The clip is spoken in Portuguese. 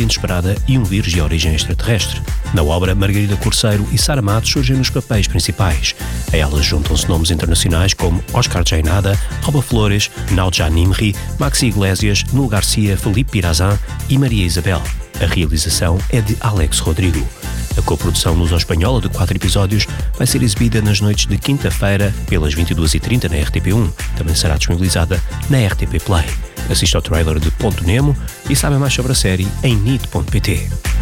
inesperada e um vírus de origem extraterrestre. Na obra, Margarida Corceiro e Sara Matos surgem nos papéis principais. A elas juntam-se nomes internacionais como Oscar Jaenada, Alba Flores, Nadja Nimri, Maxi Iglesias, Nul Garcia, Felipe Pirazan e Maria Isabel. A realização é de Alex Rodrigo. A coprodução luso-espanhola de 4 episódios vai ser exibida nas noites de quinta-feira, pelas 22h30 na RTP1. Também será disponibilizada na RTP Play. Assista ao trailer de Ponto Nemo e saiba mais sobre a série em nit.pt.